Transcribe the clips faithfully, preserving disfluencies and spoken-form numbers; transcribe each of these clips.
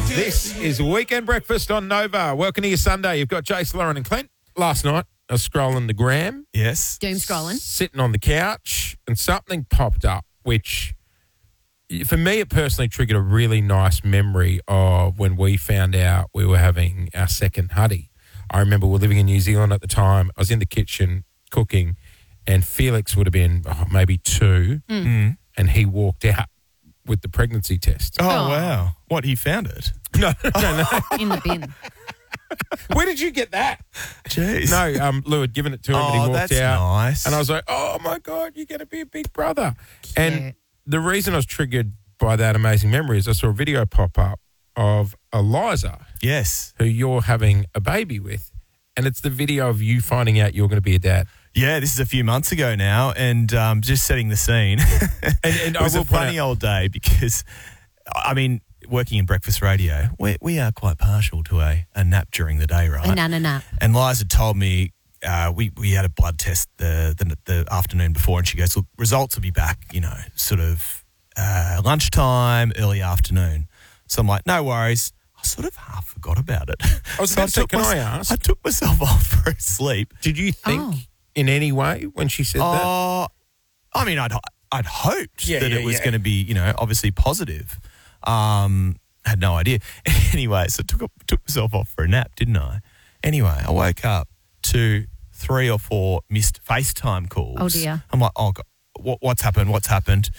This is Weekend Breakfast on Nova. Welcome to your Sunday. You've got Jace, Lauren and Clint. Last night, I was scrolling the gram. Yes. Doom scrolling. Sitting on the couch, and something popped up, which, for me, it personally triggered a really nice memory of when we found out we were having our second huddy. I remember we were living in New Zealand at the time. I was in the kitchen cooking, and Felix would have been oh, maybe two, Mm. and he walked out with the pregnancy test. Oh, Oh. wow. What, he found it? No, no, no. In the bin. Where did you get that? Jeez. No, um, Lou had given it to him and he Oh, walked that's out. nice. And I was like, oh, my God, you're going to be a big brother. And Cute. the reason I was triggered by that amazing memory is I saw a video pop up of Eliza, Yes. who you're having a baby with. And it's the video of you finding out you're going to be a dad. Yeah, this is a few months ago now, and um, just setting the scene. And, and It was I a will point funny out- old day because, I mean, working in breakfast radio, we, we are quite partial to a, a nap during the day, right? Banana nap. And Liza told me uh, we, we had a blood test the, the the afternoon before, and she goes, look, results will be back, you know, sort of uh, lunchtime, early afternoon. So I'm like, no worries. I sort of half forgot about it. I was So about to say, took can mys- I ask? I took myself off for a sleep. Did you think Oh. in any way when she said that? Oh, I mean, I'd I'd hoped Yeah, that yeah, it was yeah. going to be, you know, obviously positive. Um, had no idea. Anyway, so took took myself off for a nap, didn't I? Anyway, I woke up to three or four missed FaceTime calls. Oh, dear. I'm like, oh God, what, what's happened? What's happened?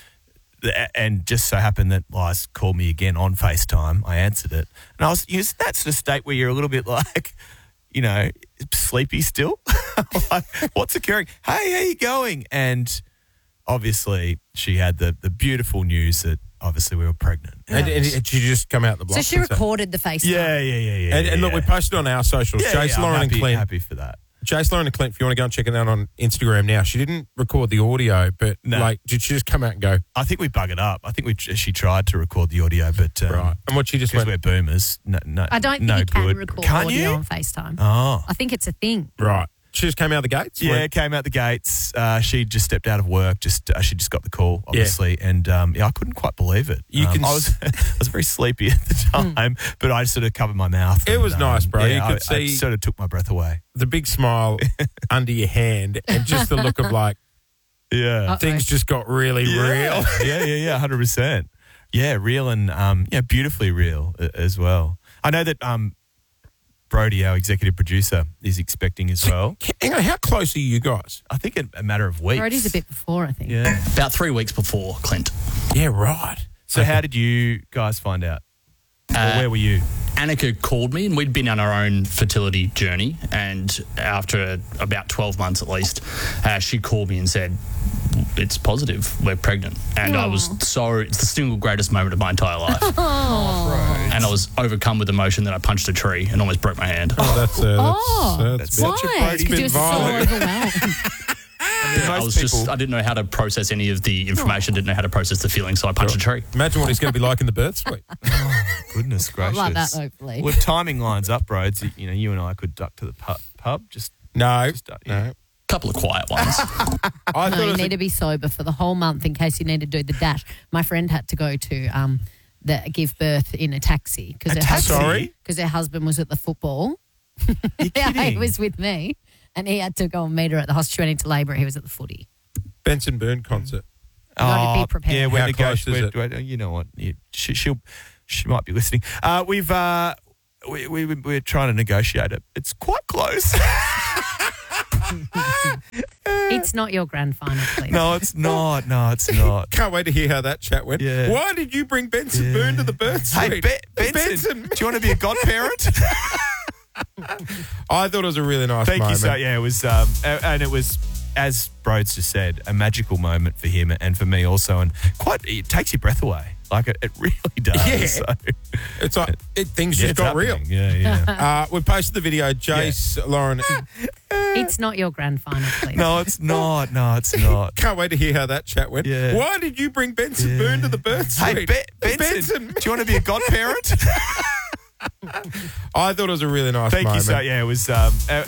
And just so happened that Liz called me again on FaceTime. I answered it, and I was, you know, it's that sort of state where you're a little bit like, you know, sleepy still. Like, what's occurring? Hey, how you going? And obviously, she had the the beautiful news that obviously we were pregnant. And, and did she just come out the block? So she and say- recorded the FaceTime. Yeah, yeah, yeah, yeah. And, and look, yeah. we posted on our socials. yeah, Jace, yeah, I'm Lauren, happy, and Clint. happy for that. Jace, Lauren, and Clint, if you want to go and check it out on Instagram now, she didn't record the audio, but No. like, did she just come out and go, I think we bug it up. I think we she tried to record the audio, but um, right? And what she just because went, we're boomers, no, no, I don't think no you can good. record Can't audio you? on FaceTime. Oh, I think it's a thing. right. She just came out the gates? yeah, Went, came out the gates. Uh, she just stepped out of work. Just uh, she just got the call, obviously, and um, yeah, I couldn't quite believe it. You Um, can I was I was very sleepy at the time, but I sort of covered my mouth. It and, was nice, bro. Yeah, You could I, I see- sort of took my breath away. the big smile under your hand and just the look of like, Yeah, Uh-oh. things just got really yeah. real. yeah, yeah, yeah, hundred percent. Yeah, real and um, yeah, beautifully real a- as well. I know that um, Brody, our executive producer, is expecting as well. Hang on, how close are you guys? I think a, a matter of weeks. Brody's a bit before, I think. Yeah. About three weeks before Clint. Yeah, right. So how did you guys find out? Or Uh, where were you? Annika called me, and we'd been on our own fertility journey. And after about twelve months at least, uh, she called me and said, "It's positive. We're pregnant." And I was so, it's the single greatest moment of my entire life. And I was overcome with emotion that I punched a tree and almost broke my hand. Oh, that's, uh, Oh, that's, that's that's such a Why? Brody Because you were so violent. overwhelmed. I Most was people, just, I didn't know how to process any of the information, didn't know how to process the feelings, so I punched a tree. Imagine what he's going to be like in the birth suite. goodness gracious. Like that, hopefully. Well, if timing lines up, Rhodes, you know, you and I could duck to the pub. pub just No, Just, uh, yeah. no. Couple of quiet ones. I No, thought it you was need a- to be sober for the whole month in case you need to do the dash. My friend had to go to um, the give birth in a taxi because A her, taxi? husband- Sorry? 'cause her husband was at the football. You're Yeah, he kidding. was with me, and he had to go and meet her at the hospital. She went into labour. He was at the footy. Benson Byrne concert. You gotta be prepared. Yeah, we're How close is negotiating. it? You know what? You, she, she'll, she might be listening. Uh, we've uh, we, we we're trying to negotiate it. It's quite close. It's not your grand final, please. no, it's not. No, it's not. Can't wait to hear how that chat went. Yeah. Why did you bring Benson Yeah. Byrne to the birth suite? Hey, Be- Benson, do you want to be a godparent? I thought it was a really nice Thank moment. you so. Yeah, it was, um, a- and it was, as Broads just said, a magical moment for him and for me also, and quite it takes your breath away. Like it, it really does. Yeah. So, It's like it, things yeah, just it's got real. happening. Yeah, yeah. Uh, we posted the video. Jace, Lauren, It's not your grand final, please. no, it's not. No, it's not. can't wait to hear how that chat went. Yeah. Why did you bring Benson Yeah. Byrne to the birth Hey, suite? Be- Benson, do you want to be a godparent? I thought it was a really nice Thank moment. you so. Yeah, it was. Um,